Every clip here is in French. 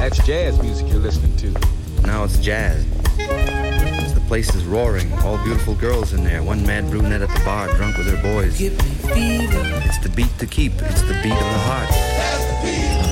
That's jazz music you're listening to. Now it's jazz. The place is roaring. All beautiful girls in there. One mad brunette at the bar, drunk with her boys. Give me fever. It's the beat to keep. It's the beat of the heart. That's the beat.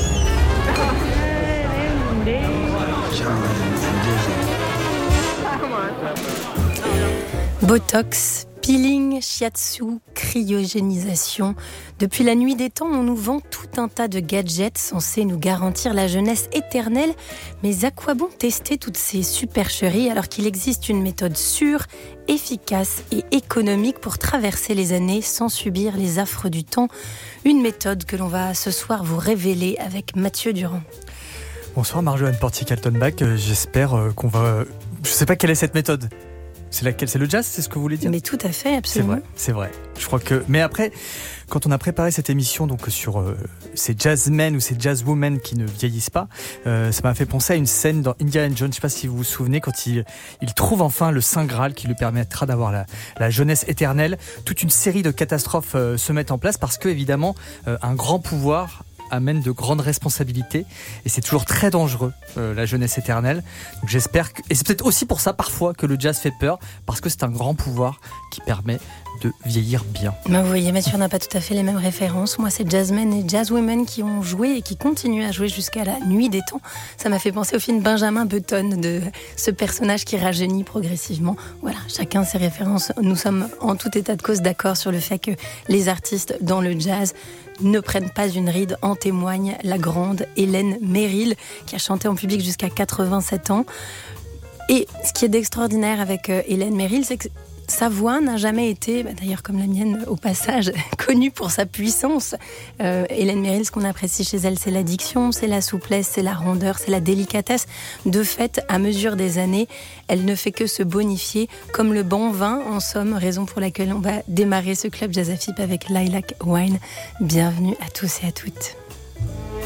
Botox, peeling, shiatsu, cryogénisation. Depuis la nuit des temps, on nous vend tout un tas de gadgets censés nous garantir la jeunesse éternelle. Mais à quoi bon tester toutes ces supercheries alors qu'il existe une méthode sûre, efficace et économique pour traverser les années sans subir les affres du temps? Une méthode que l'on va ce soir vous révéler avec Mathieu Durand. Bonsoir Marjolaine Porty-Kaltenbach, j'espère qu'on va... Je sais pas quelle est cette méthode. C'est laquelle? C'est le jazz, c'est ce que vous voulez dire? Mais tout à fait, absolument. C'est vrai. Je crois que... Mais après, quand on a préparé cette émission donc sur ces jazzmen ou ces jazzwomen qui ne vieillissent pas, ça m'a fait penser à une scène dans Indiana Jones. Je ne sais pas si vous vous souvenez, quand il trouve enfin le Saint Graal qui lui permettra d'avoir la jeunesse éternelle. Toute une série de catastrophes se mettent en place parce que, évidemment, un grand pouvoir amène de grandes responsabilités et c'est toujours très dangereux, la jeunesse éternelle. Donc j'espère que... Et c'est peut-être aussi pour ça parfois que le jazz fait peur, parce que c'est un grand pouvoir qui permet de vieillir bien. Vous voyez, Mathieu, on n'a pas tout à fait les mêmes références. Moi, c'est jazzmen et jazzwomen qui ont joué et qui continuent à jouer jusqu'à la nuit des temps. Ça m'a fait penser au film Benjamin Button, de ce personnage qui rajeunit progressivement. Voilà, chacun ses références. Nous sommes en tout état de cause d'accord sur le fait que les artistes dans le jazz ne prennent pas une ride. En témoigne la grande Hélène Merrill, qui a chanté en public jusqu'à 87 ans. Et ce qui est d'extraordinaire avec Hélène Merrill, c'est que sa voix n'a jamais été, d'ailleurs comme la mienne au passage, connue pour sa puissance. Hélène Merrill, ce qu'on apprécie chez elle, c'est la diction, c'est la souplesse, c'est la rondeur, c'est la délicatesse. De fait, à mesure des années, elle ne fait que se bonifier, comme le bon vin, en somme, raison pour laquelle on va démarrer ce club Jazz Afip avec Lilac Wine. Bienvenue à tous et à toutes.